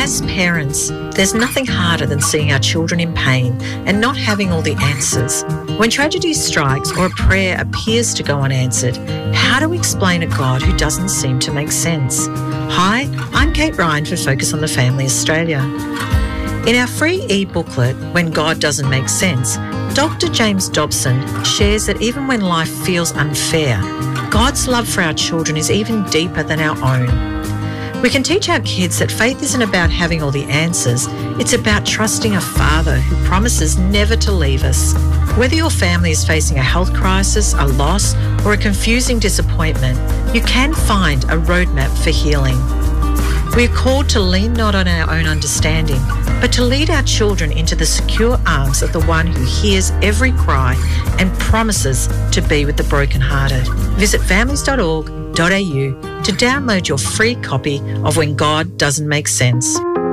As parents, there's nothing harder than seeing our children in pain and not having all the answers. When tragedy strikes or a prayer appears to go unanswered, how do we explain a God who doesn't seem to make sense? Hi, I'm Kate Ryan for Focus on the Family Australia. In our free e-booklet, When God Doesn't Make Sense, Dr. James Dobson shares that even when life feels unfair, God's love for our children is even deeper than our own. We can teach our kids that faith isn't about having all the answers, it's about trusting a Father who promises never to leave us. Whether your family is facing a health crisis, a loss, or a confusing disappointment, you can find a roadmap for healing. We are called to lean not on our own understanding, but to lead our children into the secure arms of the one who hears every cry and promises to be with the brokenhearted. Visit families.org.au to download your free copy of When God Doesn't Make Sense.